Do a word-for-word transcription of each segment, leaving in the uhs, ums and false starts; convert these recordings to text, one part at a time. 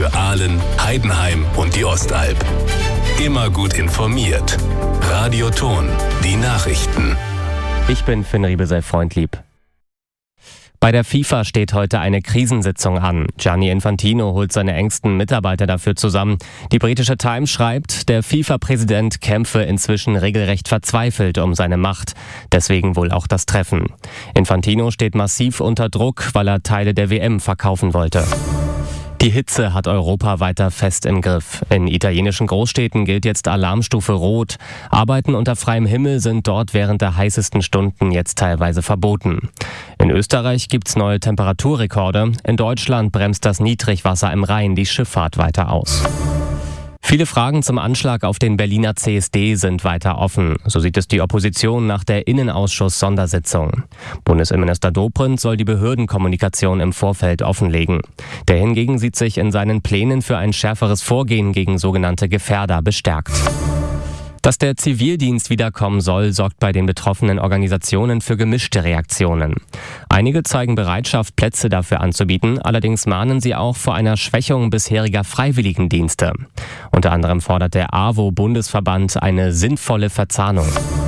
Für Aalen, Heidenheim und die Ostalb. Immer gut informiert. Radio Ton, die Nachrichten. Ich bin Finn Riebesell-Freundlieb. Bei der FIFA steht heute eine Krisensitzung an. Gianni Infantino holt seine engsten Mitarbeiter dafür zusammen. Die britische Times schreibt, der FIFA-Präsident kämpfe inzwischen regelrecht verzweifelt um seine Macht. Deswegen wohl auch das Treffen. Infantino steht massiv unter Druck, weil er Teile der W M verkaufen wollte. Die Hitze hat Europa weiter fest im Griff. In italienischen Großstädten gilt jetzt Alarmstufe Rot. Arbeiten unter freiem Himmel sind dort während der heißesten Stunden jetzt teilweise verboten. In Österreich gibt's neue Temperaturrekorde. In Deutschland bremst das Niedrigwasser im Rhein die Schifffahrt weiter aus. Viele Fragen zum Anschlag auf den Berliner C S D sind weiter offen. So sieht es die Opposition nach der Innenausschuss-Sondersitzung. Bundesinnenminister Dobrindt soll die Behördenkommunikation im Vorfeld offenlegen. Der hingegen sieht sich in seinen Plänen für ein schärferes Vorgehen gegen sogenannte Gefährder bestärkt. Dass der Zivildienst wiederkommen soll, sorgt bei den betroffenen Organisationen für gemischte Reaktionen. Einige zeigen Bereitschaft, Plätze dafür anzubieten, allerdings mahnen sie auch vor einer Schwächung bisheriger Freiwilligendienste. Unter anderem fordert der A W O-Bundesverband eine sinnvolle Verzahnung.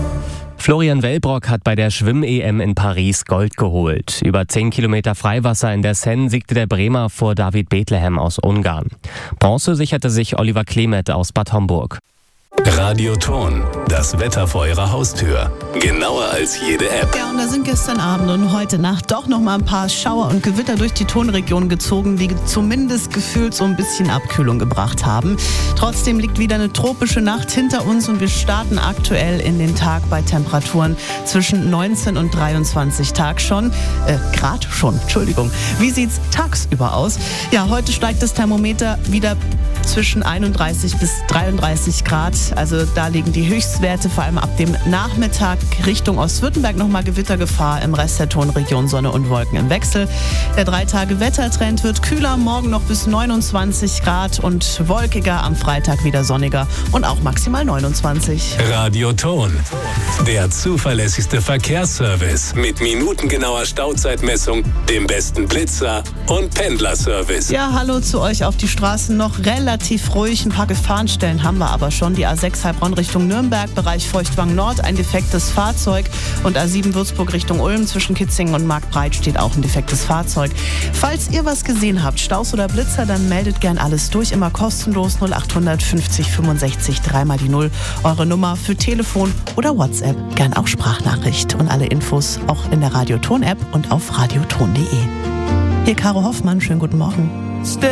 Florian Wellbrock hat bei der Schwimm-E M in Paris Gold geholt. Über zehn Kilometer Freiwasser in der Seine siegte der Bremer vor David Bethlehem aus Ungarn. Bronze sicherte sich Oliver Klemet aus Bad Homburg. Radio Ton, das Wetter vor Ihrer Haustür. Genauer als jede App. Ja, und da sind gestern Abend und heute Nacht doch noch mal ein paar Schauer und Gewitter durch die Tonregion gezogen, die zumindest gefühlt so ein bisschen Abkühlung gebracht haben. Trotzdem liegt wieder eine tropische Nacht hinter uns und wir starten aktuell in den Tag bei Temperaturen zwischen neunzehn und dreiundzwanzig Tag schon. Äh, Grad schon, Entschuldigung. Wie sieht's tagsüber aus? Ja, heute steigt das Thermometer wieder zwischen einunddreißig bis dreiunddreißig Grad. Also da liegen die Höchstwerte, vor allem ab dem Nachmittag Richtung Ostwürttemberg nochmal Gewittergefahr, im Rest der Tonregion Sonne und Wolken im Wechsel. Der drei Tage Wettertrend wird kühler, morgen noch bis neunundzwanzig Grad und wolkiger, am Freitag wieder sonniger und auch maximal neunundzwanzig. Radio Ton, der zuverlässigste Verkehrsservice mit minutengenauer Stauzeitmessung, dem besten Blitzer und Pendlerservice. Ja, hallo zu euch auf die Straßen, noch relativ ruhig, ein paar Gefahrenstellen haben wir aber schon. Die A sechs Heilbronn Richtung Nürnberg, Bereich Feuchtwang Nord, ein defektes Fahrzeug. Und A sieben Würzburg Richtung Ulm, zwischen Kitzingen und Marktbreit steht auch ein defektes Fahrzeug. Falls ihr was gesehen habt, Staus oder Blitzer, dann meldet gern alles durch. Immer kostenlos null acht hundert fünfzig fünfundsechzig, dreimal die Null. Eure Nummer für Telefon oder WhatsApp. Gern auch Sprachnachricht. Und alle Infos auch in der Radio Ton App und auf radioton punkt de. Hier Caro Hoffmann, schönen guten Morgen.